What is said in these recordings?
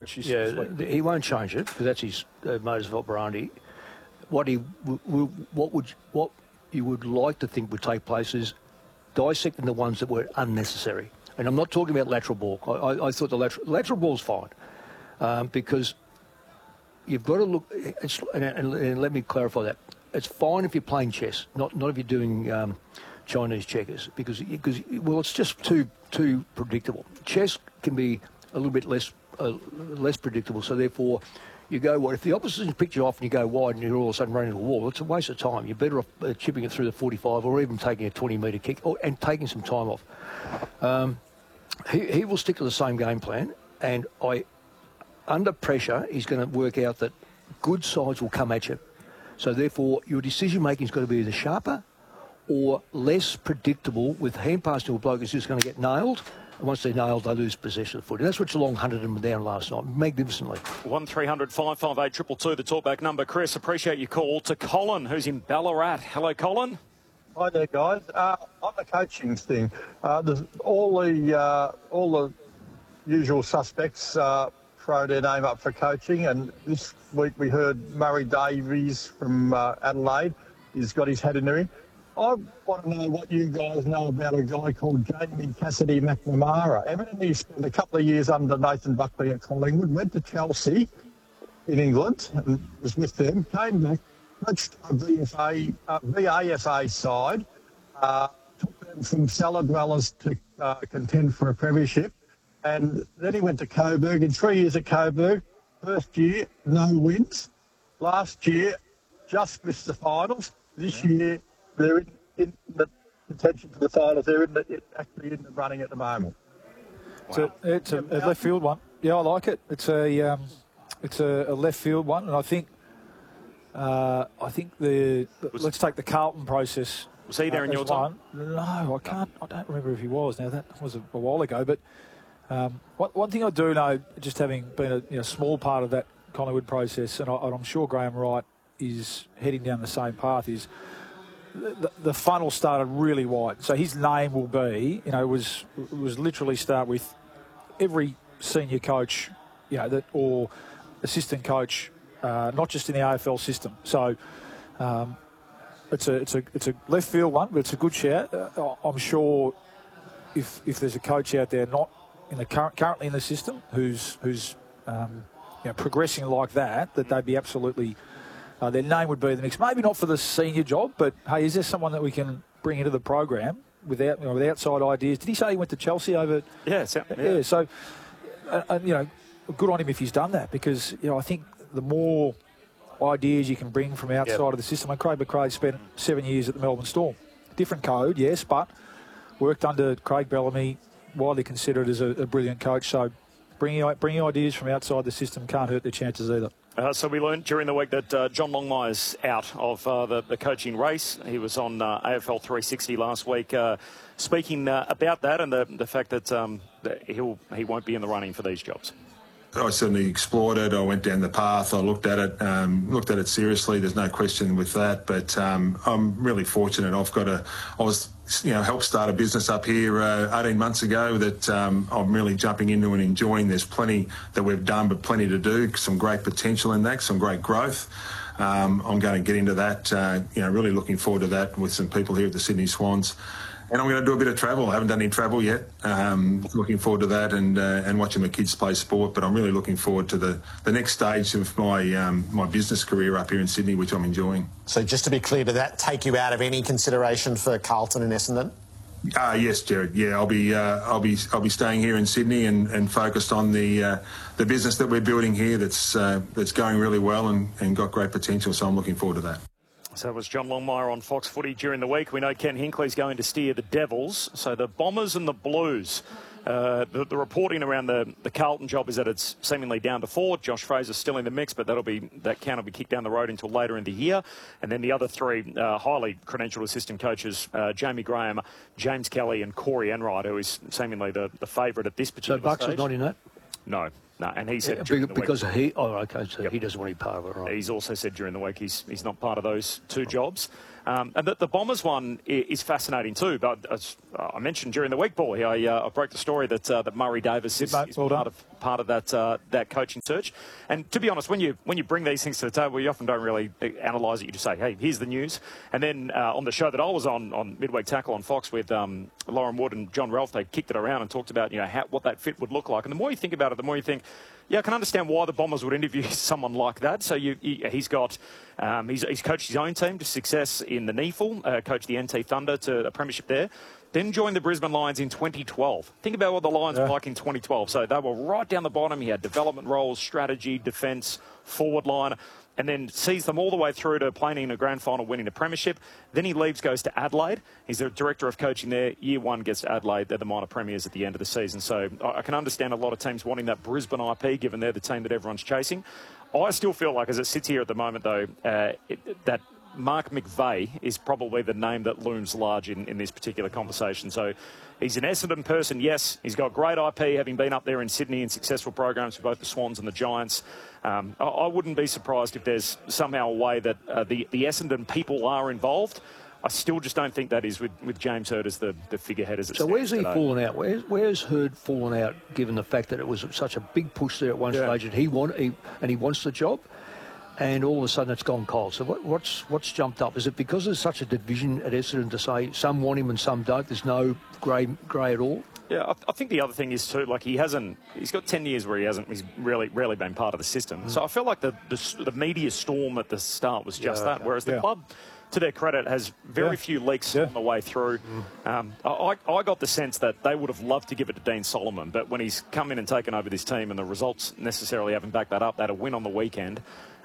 which is he won't change it because that's his modus operandi. What you would like to think would take place is dissecting the ones that were unnecessary. And I'm not talking about lateral ball. I thought the lateral ball's fine because you've got to look. And let me clarify that. It's fine if you're playing chess, not if you're doing Chinese checkers, because it's just too predictable. Chess can be a little bit less predictable, so therefore you go wide. If the opposition picks you off and you go wide and you're all of a sudden running into a wall, it's a waste of time. You're better off chipping it through the 45 or even taking a 20-metre kick and taking some time off. He will stick to the same game plan, and under pressure, he's going to work out that good sides will come at you. So therefore, your decision-making's got to be either sharper or less predictable, with hand pass to a bloke who's just going to get nailed. And once they're nailed, they lose possession of the foot. And that's what Geelong hunted them down last night, magnificently. 1300 558 222, the talkback number. Chris, appreciate your call. To Colin, who's in Ballarat. Hello, Colin. Hi there, guys. On the coaching thing, there's all the usual suspects throw their name up for coaching, and this week we heard Murray Davies from Adelaide. He's got his hat in the ring. I want to know what you guys know about a guy called Jamie Cassidy McNamara. Evidently, he spent a couple of years under Nathan Buckley at Collingwood, went to Chelsea in England and was with them, came back, coached a VAFA side, took them from cellar dwellers to contend for a premiership, and then he went to Coburg. In 3 years at Coburg, first year, no wins. Last year, just missed the finals. This year, they're in the contention for the finals. They're actually in the running at the moment. Wow. It's a left field one. Yeah, I like it. It's a left field one, and I think let's take the Carlton process. Was he there in your time? No, I can't. I don't remember if he was. Now that was a while ago, but one thing I do know, just having been a small part of that Collingwood process, and I'm sure Graham Wright is heading down the same path, is the funnel started really wide. So his name will be, was literally start with every senior coach, or assistant coach, not just in the AFL system. So it's a left field one, but it's a good shout. I'm sure if there's a coach out there not in the currently in the system who's progressing like that they'd be absolutely. Their name would be in the mix. Maybe not for the senior job, but, hey, is there someone that we can bring into the program with outside ideas? Did he say he went to Chelsea over... Yeah. So, good on him if he's done that, because, I think the more ideas you can bring from outside of the system... And Craig McRae spent 7 years at the Melbourne Storm. Different code, yes, but worked under Craig Bellamy, widely considered as a brilliant coach. So bringing ideas from outside the system can't hurt their chances either. So we learned during the week that John Longmire's out of the coaching race. He was on AFL 360 last week speaking about that and the fact that he won't be in the running for these jobs. I certainly explored it. I went down the path. I looked at it seriously. There's no question with that. But I'm really fortunate. I was helped start a business up here 18 months ago that I'm really jumping into and enjoying. There's plenty that we've done, but plenty to do. Some great potential in that, some great growth. I'm going to get into that. Really looking forward to that with some people here at the Sydney Swans. And I'm going to do a bit of travel. I haven't done any travel yet. Looking forward to that and watching my kids play sport. But I'm really looking forward to the next stage of my business career up here in Sydney, which I'm enjoying. So just to be clear, did that take you out of any consideration for Carlton and Essendon? Yes, Jared. Yeah, I'll be staying here in Sydney and focused on the business that we're building here. That's going really well and got great potential. So I'm looking forward to that. So that was John Longmire on Fox Footy during the week. We know Ken Hinckley's going to steer the Devils. So the Bombers and the Blues. The reporting around the Carlton job is that it's seemingly down to 4. Josh Fraser's still in the mix, but that count will be kicked down the road until later in the year. And then the other 3 highly credentialed assistant coaches, Jamie Graham, James Kelly and Corey Enright, who is seemingly the favourite at this particular stage. So Bucks stage. is not in that? No, and he said because he doesn't want to be part of it. Right. He's also said during the week he's not part of those 2 jobs. And the Bombers one is fascinating too. But as I mentioned during the week, Paul, I broke the story that Murray Davis is part of part of that coaching search. And to be honest, when you bring these things to the table, you often don't really analyse it. You just say, hey, here's the news. And then on the show that I was on Midweek Tackle on Fox with Lauren Wood and John Ralph, they kicked it around and talked about what that fit would look like. And the more you think about it, the more you think, yeah, I can understand why the Bombers would interview someone like that. So he's coached his own team to success in the NEFL, coached the NT Thunder to a premiership there, then joined the Brisbane Lions in 2012. Think about what the Lions were like in 2012. So they were right down the bottom. He had development roles, strategy, defence, forward line, and then sees them all the way through to playing in a grand final, winning a premiership. Then he leaves, goes to Adelaide. He's the director of coaching there. Year one gets to Adelaide. They're the minor premiers at the end of the season. So I can understand a lot of teams wanting that Brisbane IP, given they're the team that everyone's chasing. I still feel like, as it sits here at the moment, though, that Mark McVeigh is probably the name that looms large in this particular conversation. So he's an Essendon person, yes. He's got great IP, having been up there in Sydney in successful programs for both the Swans and the Giants. I wouldn't be surprised if there's somehow a way that the Essendon people are involved. I still just don't think that is with James Hird as the figurehead as it stands. So where's he today. fallen out? Where's Hird fallen out, given the fact that it was such a big push there at one stage and he wants the job? And all of a sudden it's gone cold. So what's jumped up? Is it because there's such a division at Essendon to say some want him and some don't? There's no grey at all? Yeah, I think the other thing is too, like he's got 10 years where he's rarely been part of the system. So I feel like the media storm at the start was just that, whereas the club, to their credit, has very few leaks on the way through. I got the sense that they would have loved to give it to Dean Solomon, but when he's come in and taken over this team and the results necessarily haven't backed that up, they had a win on the weekend.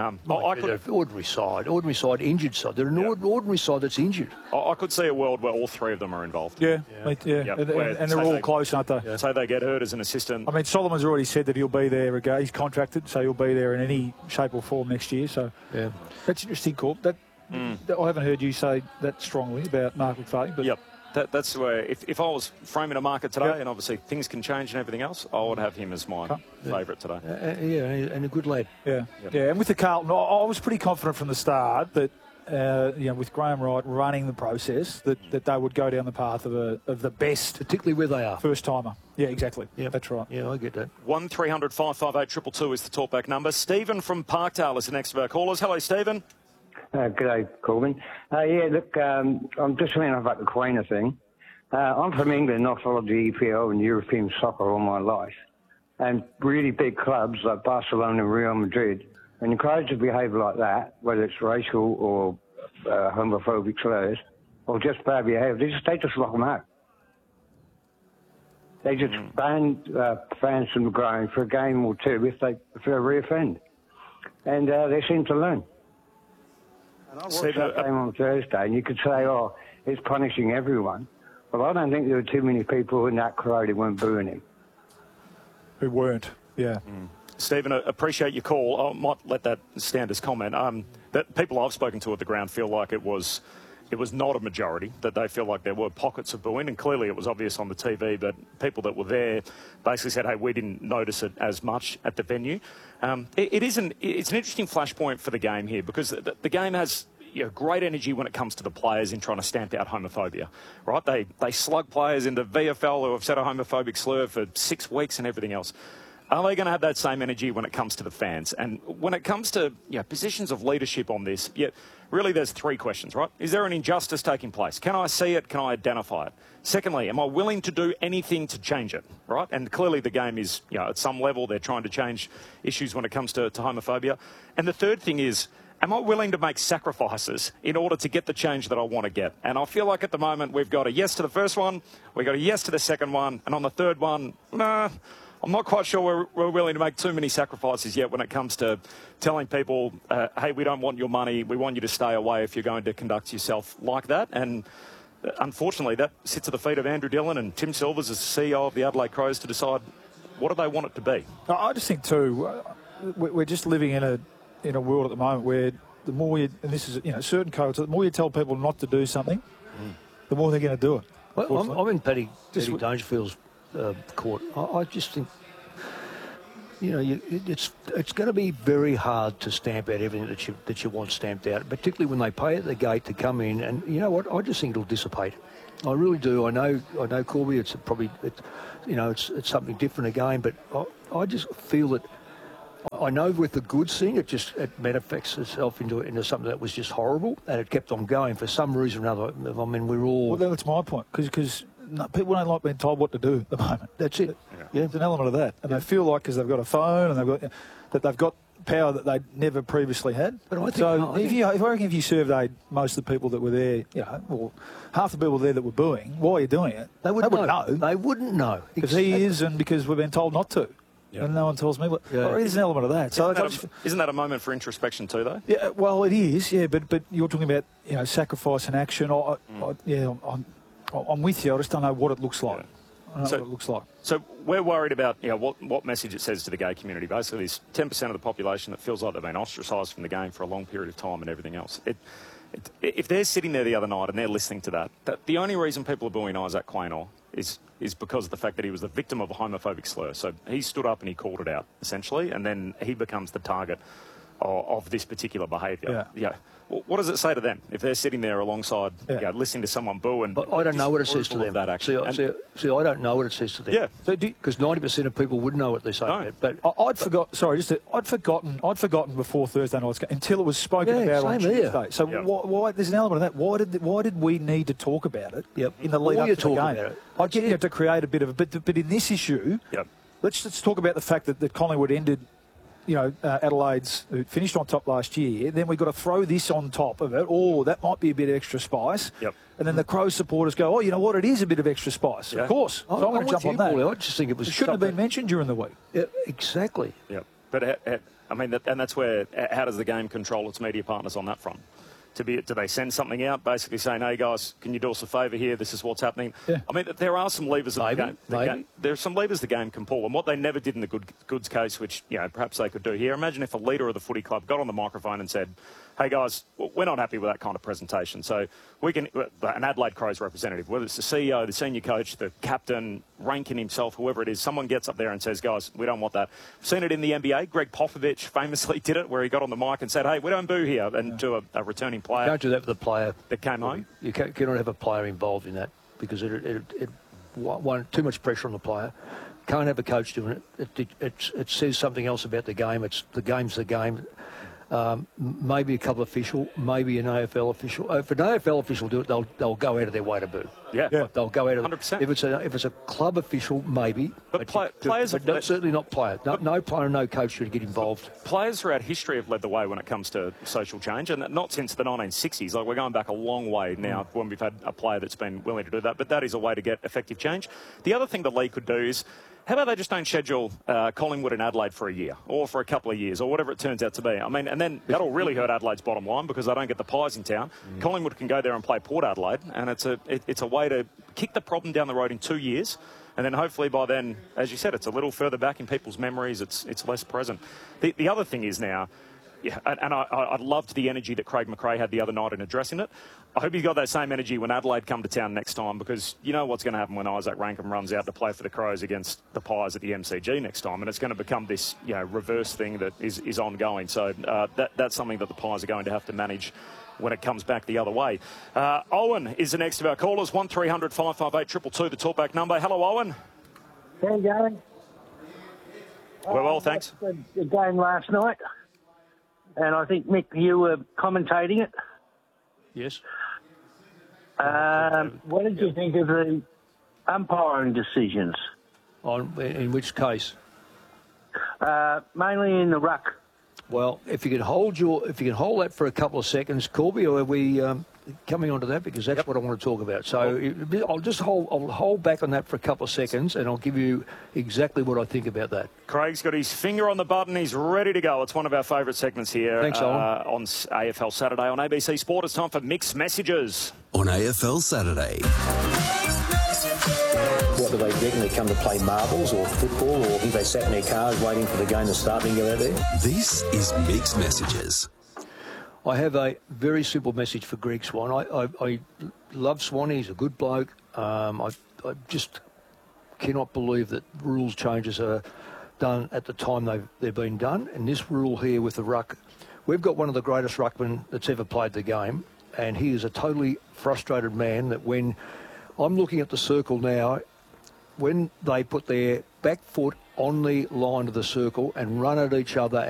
Ordinary side, injured side. They're an ordinary side that's injured. I could see a world where all three of them are involved. And they're all close, aren't they? So they get hurt as an assistant. I mean, Solomon's already said that he'll be there. He's contracted, so he'll be there in any shape or form next year. So that's interesting, Corp. That I haven't heard you say that strongly about Mark McVeigh. But that's where if I was framing a market today, and obviously things can change and everything else, I would have him as my favourite today. And a good lad. And with the Carlton, I was pretty confident from the start that with Graham Wright running the process, that they would go down the path of the best, particularly where they are. First timer. Yeah, exactly. Yeah, that's right. Yeah, I get that. 1300 558 222 is the talkback number. Stephen from Parkdale is the next of our callers. Hello, Stephen. G'day, Corbin. I'm just ringing up about the Quainer thing. I'm from England. I followed the EPL and European soccer all my life. And really big clubs like Barcelona and Real Madrid encourage a behaviour like that, whether it's racial or homophobic slurs or just bad behaviour, they just lock them out. They just ban fans from the ground for a game or two if they reoffend. And they seem to learn. And I watched that game on Thursday, and you could say, it's punishing everyone. But I don't think there were too many people in that crowd who weren't booing him. Who weren't, Stephen, appreciate your call. I might let that stand as comment. That people I've spoken to at the ground feel like it was not a majority, that they feel like there were pockets of booing, and clearly it was obvious on the TV, but people that were there basically said, hey, we didn't notice it as much at the venue. It's an interesting flashpoint for the game here, because the game has great energy when it comes to the players in trying to stamp out homophobia, right? They slug players into VFL who have said a homophobic slur for 6 weeks and everything else. Are they going to have that same energy when it comes to the fans? And when it comes to positions of leadership on this, really there's three questions, right? Is there an injustice taking place? Can I see it? Can I identify it? Secondly, am I willing to do anything to change it, right? And clearly the game is, at some level they're trying to change issues when it comes to homophobia. And the third thing is, am I willing to make sacrifices in order to get the change that I want to get? And I feel like at the moment we've got a yes to the first one, we've got a yes to the second one, and on the third one, I'm not quite sure we're willing to make too many sacrifices yet when it comes to telling people, hey, we don't want your money, we want you to stay away if you're going to conduct yourself like that. And unfortunately, that sits at the feet of Andrew Dillon and Tim Silvers as CEO of the Adelaide Crows to decide what do they want it to be. I just think too, we're just living in a world at the moment where the more and this is certain codes, the more you tell people not to do something, the more they're going to do it. Well, I'm in Paddy Dangerfield's court. I just think it's going to be very hard to stamp out everything that you want stamped out, particularly when they pay at the gate to come in. And you know what? I just think it'll dissipate. I really do. I know, Corby. It's something different again, but I just feel that. I know with the goods thing, it manifests itself into something that was just horrible, and it kept on going for some reason or another. I mean, we're all. Well, that's my point, because people don't like being told what to do at the moment. That's it. Yeah, there's an element of that, and they feel like because they've got a phone and they've got power that they never previously had. But I think, if you surveyed most of the people that were there, or half the people there that were booing, why are you doing it? They wouldn't know. They wouldn't know because he is, and because we've been told not to. Yep. And no one tells me. Well, there's an element of that. So isn't that a moment for introspection too, though? Yeah, well, it is. Yeah, but you're talking about sacrifice and action. I'm with you. I just don't know what it looks like. So we're worried about what message it says to the gay community. Basically, there's 10% of the population that feels like they've been ostracised from the game for a long period of time and everything else. If they're sitting there the other night and they're listening to that the only reason people are booing Isaac Quaynor is because of the fact that he was the victim of a homophobic slur. So he stood up and he called it out, essentially, and then he becomes the target of this particular behaviour. Yeah. What does it say to them if they're sitting there alongside, listening to someone boo? And I don't know what it says to them. That action. See, I don't know what it says to them. Yeah, because 90% of people would know what they say. No. But I'd forgotten before Thursday night's game until it was spoken about on Tuesday. So why? There's an element of that. Why did we need to talk about it in the lead up to the game? I get it to create a bit of but in this issue, let's talk about the fact that Collingwood ended. Adelaide's who finished on top last year. Then we've got to throw this on top of it. Oh, that might be a bit of extra spice. Yep. And then the Crows supporters go, oh, you know what? It is a bit of extra spice. Yeah. Of course. So I'm going to jump on that. I just think it shouldn't have been mentioned during the week. Yeah, exactly. Yeah. But and that's where. How does the game control its media partners on that front? Do they send something out basically saying, hey, guys, can you do us a favour here? This is what's happening. Yeah. I mean, there are some levers of the game. Maybe. There are some levers the game can pull. And what they never did in the goods case, which perhaps they could do here, imagine if a leader of the footy club got on the microphone and said, hey, guys, we're not happy with that kind of presentation. So we can, an Adelaide Crows representative, whether it's the CEO, the senior coach, the captain, Rankin himself, whoever it is, someone gets up there and says, guys, we don't want that. I've seen it in the NBA. Greg Popovich famously did it where he got on the mic and said, hey, we don't boo here, and to a returning player. Don't do that for the player that came home. You cannot have a player involved in that because it too much pressure on the player. Can't have a coach doing it. It says something else about the game. The game's the game. Maybe a club official, maybe an AFL official. If an AFL official do it, they'll go out of their way to boo. Yeah. They'll go out of 100%. If it's a club official, maybe. But players, certainly not players. No player, no coach should get involved. Players throughout history have led the way when it comes to social change, and not since the 1960s. Like, we're going back a long way now when we've had a player that's been willing to do that. But that is a way to get effective change. The other thing the league could do is, how about they just don't schedule Collingwood and Adelaide for a year or for a couple of years or whatever it turns out to be? I mean, and then that'll really hurt Adelaide's bottom line because they don't get the Pies in town. Collingwood can go there and play Port Adelaide, and it's a way to kick the problem down the road in 2 years. And then hopefully by then, as you said, it's a little further back in people's memories. It's less present. The other thing is now, and I loved the energy that Craig McRae had the other night in addressing it. I hope he's got that same energy when Adelaide come to town next time, because you know what's going to happen when Isaac Rankin runs out to play for the Crows against the Pies at the MCG next time, and it's going to become this reverse thing that is ongoing. So that's something that the Pies are going to have to manage when it comes back the other way. Owen is the next of our callers, 1300 558 222, the talkback number. Hello, Owen. How you going? We're well, thanks. The game last night, and I think, Mick, you were commentating it. Yes. What did you think of the umpiring decisions? In which case? Mainly in the ruck. Well, if you can hold that for a couple of seconds, Corby, or are we coming on to that, because that's what I want to talk about. So I'll hold back on that for a couple of seconds, and I'll give you exactly what I think about that. Craig's got his finger on the button. He's ready to go. It's one of our favourite segments here. Thanks, Owen. On AFL Saturday on ABC Sport. It's time for Mixed Messages. On AFL Saturday. What do they reckon? They come to play marbles or football, or think they sat in their cars waiting for the game to start and go out there? This is Mixed Messages. I have a very simple message for Greg Swan. I love Swan. He's a good bloke. I just cannot believe that rules changes are done at the time they've been done. And this rule here with the ruck, we've got one of the greatest ruckmen that's ever played the game, and he is a totally frustrated man that when I'm looking at the circle now, when they put their back foot on the line of the circle and run at each other